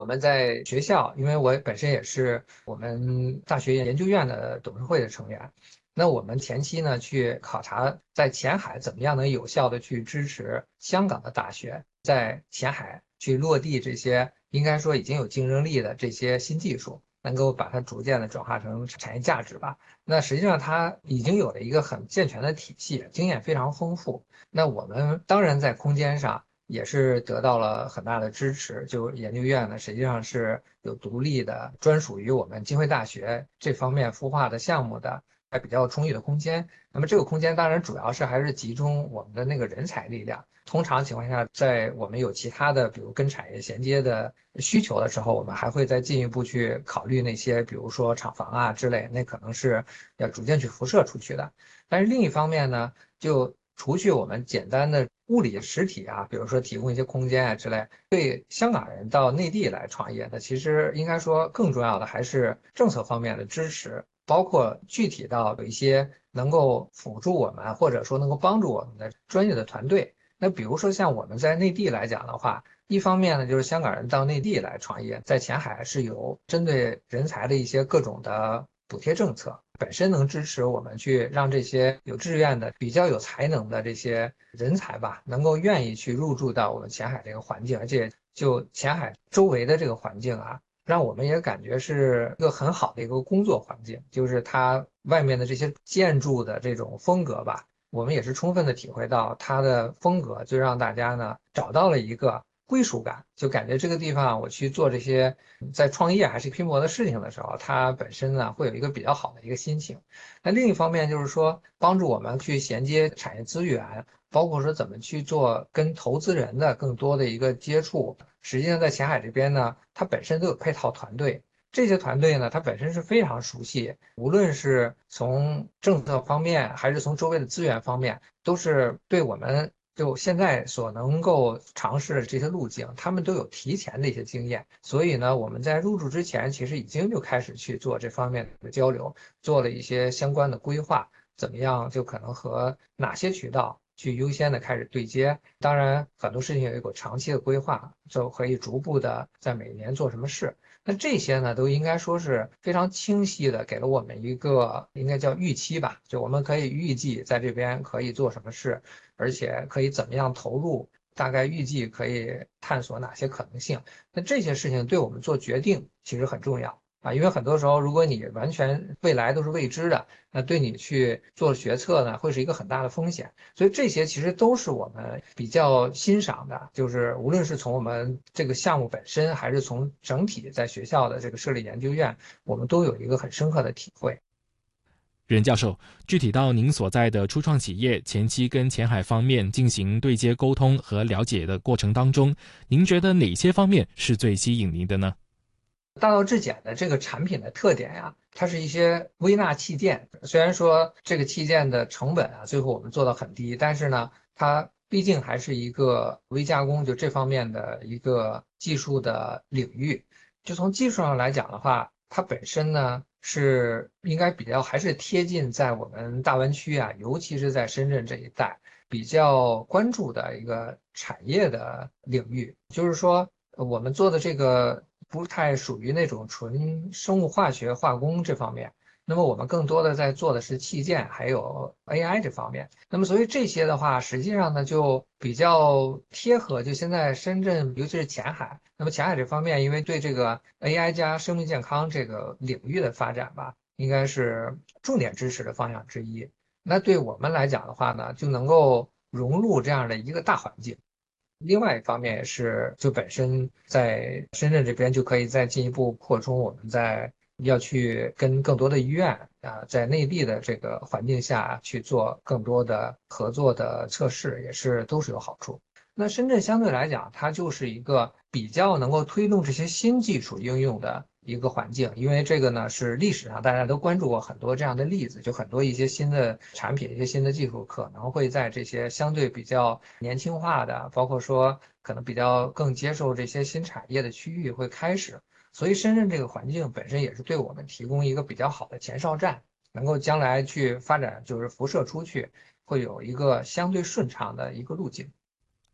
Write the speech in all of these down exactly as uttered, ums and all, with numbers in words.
我们在学校，因为我本身也是我们大学研究院的董事会的成员，那我们前期呢去考察在前海怎么样能有效的去支持香港的大学在前海去落地这些应该说已经有竞争力的这些新技术，能够把它逐渐的转化成产业价值吧。那实际上它已经有了一个很健全的体系，经验非常丰富。那我们当然在空间上也是得到了很大的支持，就研究院呢，实际上是有独立的专属于我们浸会大学这方面孵化的项目的，还比较充裕的空间。那么这个空间当然主要是还是集中我们的那个人才力量。通常情况下，在我们有其他的，比如跟产业衔接的需求的时候，我们还会再进一步去考虑那些，比如说厂房啊之类，那可能是要逐渐去辐射出去的。但是另一方面呢，就除去我们简单的物理实体啊，比如说提供一些空间啊之类，对香港人到内地来创业呢，其实应该说更重要的还是政策方面的支持，包括具体到有一些能够辅助我们，或者说能够帮助我们的专业的团队。那比如说像我们在内地来讲的话，一方面呢，就是香港人到内地来创业，在前海是有针对人才的一些各种的补贴政策，本身能支持我们去让这些有志愿的、比较有才能的这些人才吧，能够愿意去入驻到我们前海这个环境，而且就前海周围的这个环境啊，让我们也感觉是一个很好的一个工作环境，就是它外面的这些建筑的这种风格吧。我们也是充分的体会到它的风格，就让大家呢找到了一个归属感，就感觉这个地方我去做这些在创业还是拼搏的事情的时候，它本身呢会有一个比较好的一个心情。那另一方面就是说，帮助我们去衔接产业资源，包括说怎么去做跟投资人的更多的一个接触。实际上在前海这边呢，它本身都有配套团队。这些团队呢，它本身是非常熟悉，无论是从政策方面，还是从周围的资源方面，都是对我们就现在所能够尝试的这些路径，他们都有提前的一些经验。所以呢，我们在入驻之前，其实已经就开始去做这方面的交流，做了一些相关的规划，怎么样就可能和哪些渠道去优先的开始对接。当然，很多事情有一个长期的规划，就可以逐步的在每年做什么事。那这些呢，都应该说是非常清晰的给了我们一个应该叫预期吧，就我们可以预计在这边可以做什么事，而且可以怎么样投入，大概预计可以探索哪些可能性。那这些事情对我们做决定其实很重要啊，因为很多时候如果你完全未来都是未知的，那对你去做决策呢，会是一个很大的风险。所以这些其实都是我们比较欣赏的，就是无论是从我们这个项目本身，还是从整体在学校的这个设立研究院，我们都有一个很深刻的体会。 任教授，具体到您所在的初创企业前期跟前海方面进行对接沟通和了解的过程当中，您觉得哪些方面是最吸引您的呢？ 大道至简的这个产品的特点呀，它是一些微纳器件。虽然说这个器件的成本啊，最后我们做到很低，但是呢，它毕竟还是一个微加工，就这方面的一个技术的领域。就从技术上来讲的话，它本身呢是应该比较还是贴近在我们大湾区啊，尤其是在深圳这一带比较关注的一个产业的领域。就是说，呃我们做的这个不太属于那种纯生物化学、化工这方面。那么我们更多的在做的是器件，还有 A I 这方面。那么所以这些的话，实际上呢就比较贴合，就现在深圳，尤其是前海。那么前海这方面，因为对这个 A I 加生命健康这个领域的发展吧，应该是重点支持的方向之一。那对我们来讲的话呢，就能够融入这样的一个大环境。另外一方面也是，就本身在深圳这边就可以再进一步扩充我们在要去跟更多的医院啊，在内地的这个环境下去做更多的合作的测试，也是都是有好处。那深圳相对来讲，它就是一个比较能够推动这些新技术应用的一个环境，因为这个呢是历史上大家都关注过很多这样的例子，就很多一些新的产品、一些新的技术可能会在这些相对比较年轻化的，包括说可能比较更接受这些新产业的区域会开始，所以深圳这个环境本身也是对我们提供一个比较好的前哨站，能够将来去发展，就是辐射出去，会有一个相对顺畅的一个路径。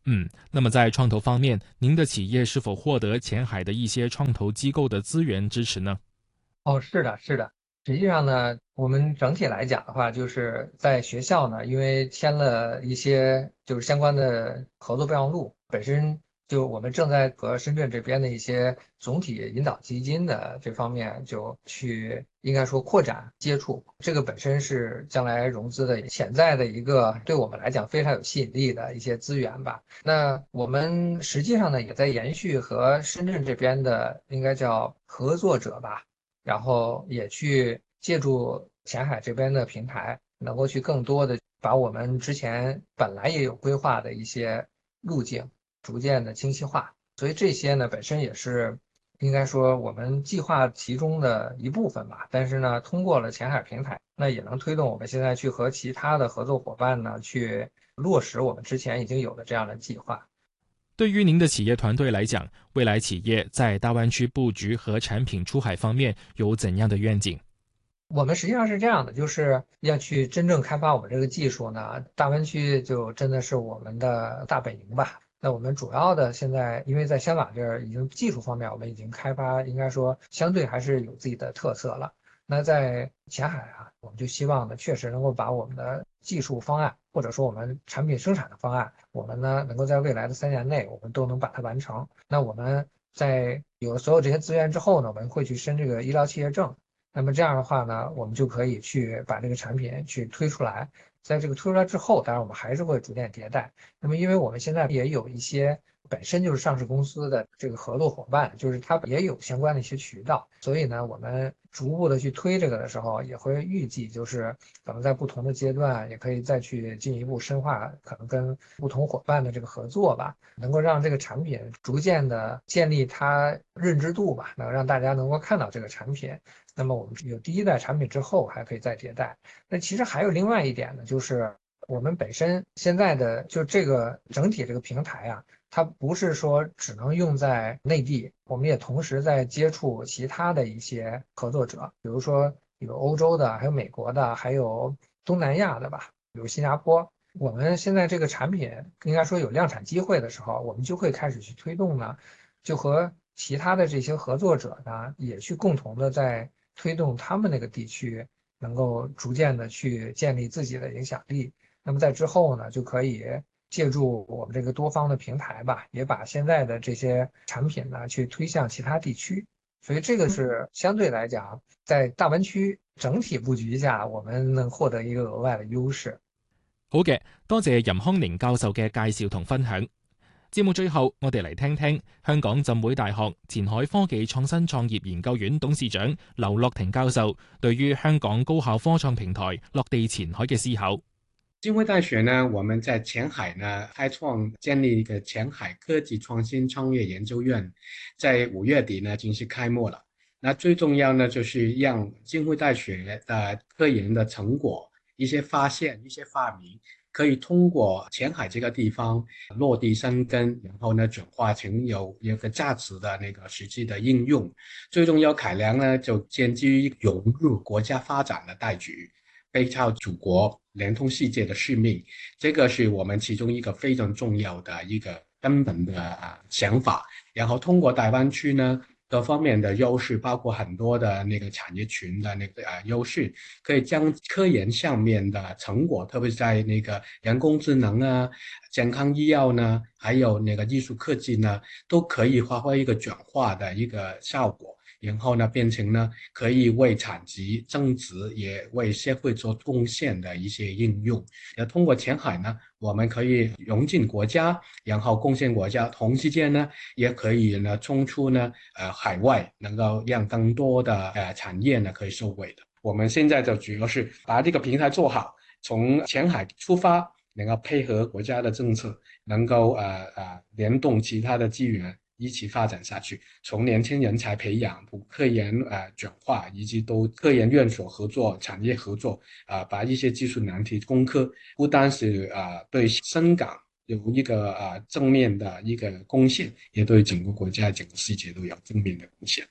嗯，那么在创投方面，您的企业是否获得前海的一些创投机构的资源支持呢？ 哦，是的，是的。实际上呢，我们整体来讲的话，就是在学校呢，因为签了一些就是相关的合作备忘录，本身就我们正在和深圳这边的一些总体引导基金的这方面就去应该说扩展接触，这个本身是将来融资的潜在的一个对我们来讲非常有吸引力的一些资源吧。那我们实际上呢，也在延续和深圳这边的应该叫合作者吧。然后也去借助前海这边的平台，能够去更多的把我们之前本来也有规划的一些路径逐渐的清晰化。所以这些呢，本身也是应该说我们计划其中的一部分吧。但是呢，通过了前海平台，那也能推动我们现在去和其他的合作伙伴呢，去落实我们之前已经有的这样的计划。 对于您的企业团队来讲，未来企业在大湾区布局和产品出海方面有怎样的愿景？ 我们实际上是这样的，就是要去真正开发我们这个技术呢，大湾区就真的是我们的大本营吧。那我们主要的现在，因为在香港这儿已经技术方面我们已经开发，应该说相对还是有自己的特色了。那在前海啊，我们就希望呢，确实能够把我们的技术方案，或者说我们产品生产的方案，我们呢能够在未来的三年内，我们都能把它完成。那我们在有了所有这些资源之后呢，我们会去申这个医疗企业证。那么这样的话呢，我们就可以去把这个产品去推出来。在这个推出来之后，当然我们还是会逐渐迭代。那么因为我们现在也有一些本身就是上市公司的这个合作伙伴，就是它也有相关的一些渠道，所以呢，我们逐步的去推这个的时候，也会预计就是可能在不同的阶段，也可以再去进一步深化，可能跟不同伙伴的这个合作吧，能够让这个产品逐渐的建立它认知度吧，能让大家能够看到这个产品。那么我们有第一代产品之后，还可以再迭代。那其实还有另外一点呢，就是我们本身现在的就这个整体这个平台啊，它不是说只能用在内地，我们也同时在接触其他的一些合作者，比如说有欧洲的，还有美国的，还有东南亚的吧，比如新加坡。我们现在这个产品应该说有量产机会的时候，我们就会开始去推动呢，就和其他的这些合作者呢，也去共同的在推动他们那个地区能够逐渐的去建立自己的影响力。那么在之后呢，就可以借助我们这个多方的平台吧，也把现在的这些产品呢去推向其他地区。所以这个是相对来讲，在大灣區整體佈局下，我們能獲得一個額外的優勢。 好嘅，多謝任康寧教授嘅介紹同分享。節目最後，我哋嚟聽聽香港浸會大學前海科技創新創業研究院董事長劉樂庭教授對於香港高校科創平台落地前海嘅思考。 浸會大學呢，我們在前海呢開創建立一個前海科技創新創業研究院，在五月底呢正式開幕了。那最重要呢，就是讓浸會大學的科研的成果、一些發現、一些發明，可以通過前海這個地方落地生根，然後呢轉化成有一個價值的那個實際的應用。最重要考量呢，就兼具融入國家發展的大局，背靠祖國，聯通世界的使命。這個是我們其中一個非常重要的一個根本的想法。然後通過大灣區呢，各方面的優勢，包括很多的那個產業群的那個呃優勢，可以將科研上面的成果，特別在那個人工智能啊、健康醫藥呢，還有那個藝術科技呢，都可以發揮一個轉化的一個效果。然後呢，變成呢可以為產值增值，也為社會做貢獻的一些應用。也通過前海呢，我們可以融進國家，然後貢獻國家，同時間呢，也可以呢衝出呢呃海外，能夠讓更多的呃產業呢可以受惠的。我們現在就主要是把這個平台做好，從前海出發，能夠配合國家的政策，能夠呃呃聯動其他的資源，一起發展下去，從年輕人才培養、科研呃轉化，以及都科研院所合作、產業合作啊、呃，把一些技術難題攻克，不單是啊、呃、對深港有一個啊、呃、正面的一個貢獻，也對整個國家、整個世界都有正面的貢獻。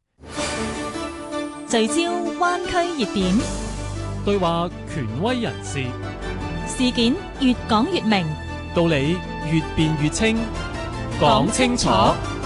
聚焦灣區熱點， 對話權威人士， 事件越講越明， 道理越辯越清，講清楚。